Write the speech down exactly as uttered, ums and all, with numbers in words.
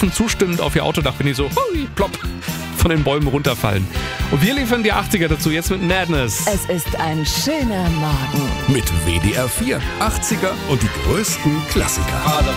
offen zustimmend auf ihr Autodach, wenn die so hui, plopp von den Bäumen runterfallen. Und wir liefern die achtziger dazu, jetzt mit Madness. Es ist ein schöner Morgen. Mit W D R vier, achtziger und die größten Klassiker.